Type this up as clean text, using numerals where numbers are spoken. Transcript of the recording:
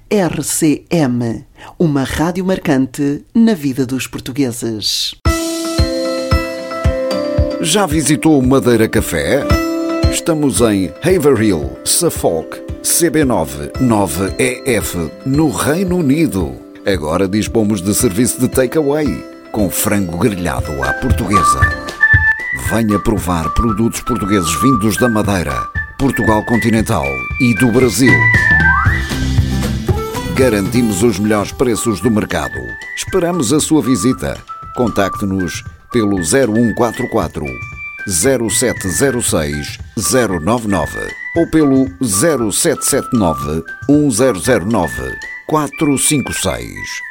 RCM, uma rádio marcante na vida dos portugueses. Já visitou Madeira Café? Estamos em Haverhill, Suffolk, CB9 9EF, no Reino Unido. Agora dispomos de serviço de takeaway, com frango grelhado à portuguesa. Venha provar produtos portugueses vindos da Madeira, Portugal continental e do Brasil. Garantimos os melhores preços do mercado. Esperamos a sua visita. Contacte-nos pelo 0144 0706 099 ou pelo 0779 1009 456.